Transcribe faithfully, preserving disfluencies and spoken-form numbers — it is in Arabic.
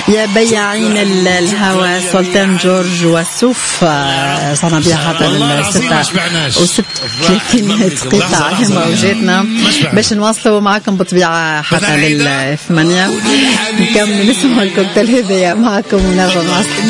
يا بياعين الهوى سلطان جورج وسوف صنع بها حتى للستة وست ثلاثين دقيقة على موجاتنا باش نواصلوا معكم بطبيعة حتى للثمانية نكمل نسمع الكوكتيل هذايا معكم ونرجع نواصل.